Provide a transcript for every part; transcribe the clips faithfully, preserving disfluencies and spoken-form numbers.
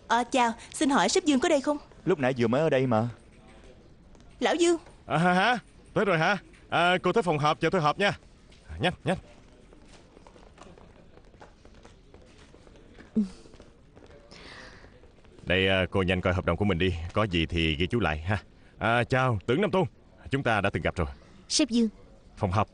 À, chào, xin hỏi sếp Dương có đây không? Lúc nãy vừa mới ở đây mà. Lão Dương. À hả, hả? Tới rồi hả? À, cô tới phòng họp, chờ tôi họp nha. Nhanh, nhanh. Đây, cô nhanh coi hợp đồng của mình đi. Có gì thì ghi chú lại ha. À, chào, Tưởng Nam Tôn. Chúng ta đã từng gặp rồi. Sếp Dương. Phòng họp.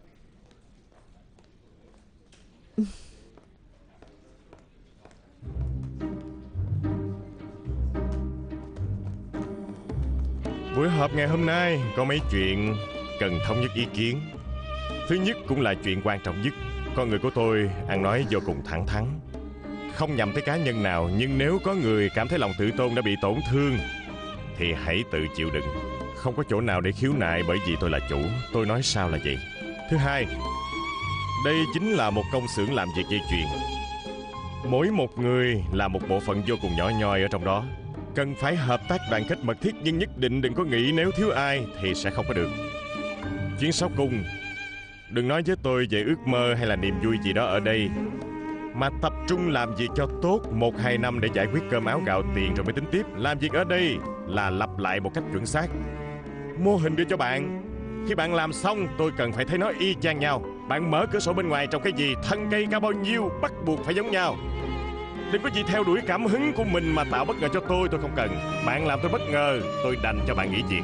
Buổi họp ngày hôm nay có mấy chuyện cần thống nhất ý kiến. Thứ nhất cũng là chuyện quan trọng nhất. Con người của tôi ăn nói vô cùng thẳng thắn, không nhằm tới cá nhân nào. Nhưng nếu có người cảm thấy lòng tự tôn đã bị tổn thương thì hãy tự chịu đựng. Không có chỗ nào để khiếu nại, bởi vì tôi là chủ. Tôi nói sao là vậy. Thứ hai, đây chính là một công xưởng làm việc dây chuyền. Mỗi một người là một bộ phận vô cùng nhỏ nhoi ở trong đó. Cần phải hợp tác đoàn kết mật thiết, nhưng nhất định đừng có nghĩ nếu thiếu ai thì sẽ không có được. Chuyện sau cùng, đừng nói với tôi về ước mơ hay là niềm vui gì đó ở đây, mà tập trung làm việc cho tốt một hai năm để giải quyết cơm áo gạo tiền rồi mới tính tiếp. Làm việc ở đây là lặp lại một cách chuẩn xác. Mô hình đưa cho bạn. Khi bạn làm xong tôi cần phải thấy nó y chang nhau. Bạn mở cửa sổ bên ngoài trồng cái gì, thân cây cao bao nhiêu, bắt buộc phải giống nhau. Đừng có gì theo đuổi cảm hứng của mình mà tạo bất ngờ cho tôi. Tôi không cần. Bạn làm tôi bất ngờ, tôi đành cho bạn nghỉ việc.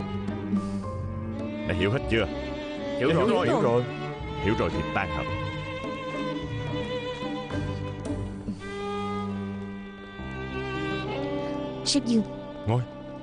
Đã hiểu hết chưa? Hiểu, hiểu rồi, rồi, hiểu rồi. Hiểu rồi thì tan họp. Sếp Dương. Ngồi.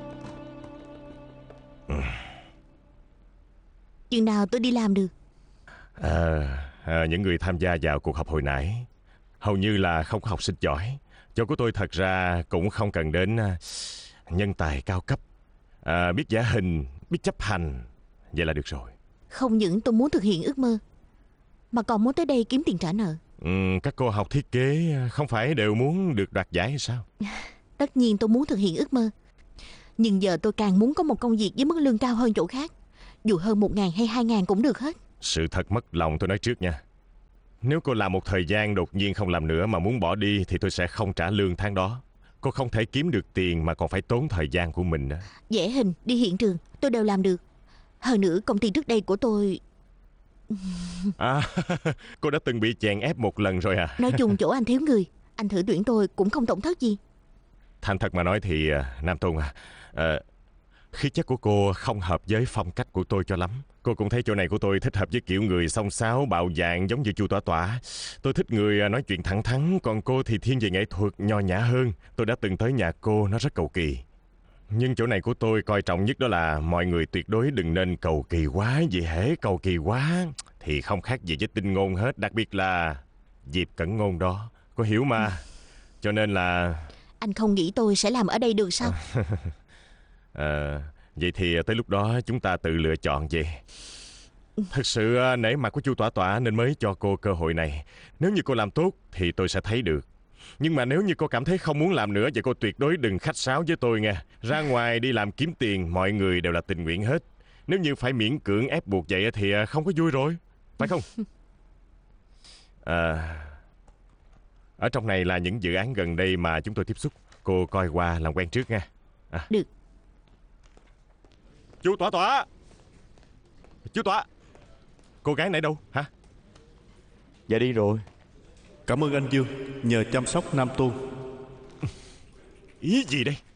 Chừng nào tôi đi làm được? À, à, những người tham gia vào cuộc họp hồi nãy hầu như là không có học sinh giỏi. Chỗ của tôi thật ra cũng không cần đến nhân tài cao cấp, à, biết vẽ hình, biết chấp hành. Vậy là được rồi. Không những tôi muốn thực hiện ước mơ, mà còn muốn tới đây kiếm tiền trả nợ. ừ, Các cô học thiết kế không phải đều muốn được đoạt giải hay sao? Tất nhiên tôi muốn thực hiện ước mơ, nhưng giờ tôi càng muốn có một công việc với mức lương cao hơn chỗ khác. Dù hơn một ngàn hay hai ngàn cũng được hết. Sự thật mất lòng tôi nói trước nha. Nếu cô làm một thời gian đột nhiên không làm nữa mà muốn bỏ đi thì tôi sẽ không trả lương tháng đó. Cô không thể kiếm được tiền mà còn phải tốn thời gian của mình đó. Vẽ hình, đi hiện trường tôi đều làm được. Hơn nữa công ty trước đây của tôi... À, cô đã từng bị chèn ép một lần rồi à? Nói chung chỗ anh thiếu người, anh thử tuyển tôi cũng không tổn thất gì. Thành thật mà nói thì Nam Tôn à, à khí chất của cô không hợp với phong cách của tôi cho lắm. Cô cũng thấy chỗ này của tôi thích hợp với kiểu người xông xáo bạo dạn giống như Chu Tỏa Tỏa. Tôi thích người nói chuyện thẳng thắn, còn cô thì thiên về nghệ thuật, nho nhã hơn. Tôi đã từng tới nhà cô, nó rất cầu kỳ. Nhưng chỗ này của tôi coi trọng nhất đó là mọi người tuyệt đối đừng nên cầu kỳ quá. Vì hễ cầu kỳ quá thì không khác gì với tinh ngôn hết. Đặc biệt là Diệp Cẩn Ngôn đó. Cô hiểu mà. Cho nên là... Anh không nghĩ tôi sẽ làm ở đây được sao? À, vậy thì tới lúc đó chúng ta tự lựa chọn về. Thật sự nể mặt của Chu Tỏa Tỏa nên mới cho cô cơ hội này. Nếu như cô làm tốt thì tôi sẽ thấy được. Nhưng mà nếu như cô cảm thấy không muốn làm nữa, vậy cô tuyệt đối đừng khách sáo với tôi nha. Ra ngoài đi làm kiếm tiền, mọi người đều là tình nguyện hết. Nếu như phải miễn cưỡng ép buộc vậy thì không có vui rồi, phải không? À, ở trong này là những dự án gần đây mà chúng tôi tiếp xúc. Cô coi qua làm quen trước nha. À. Được. Chú Tỏa Tỏa, chú Tỏa, cô gái nãy đâu hả? Dạ đi rồi. Cảm ơn anh Dương, nhờ chăm sóc Nam Tôn. Ý gì đây?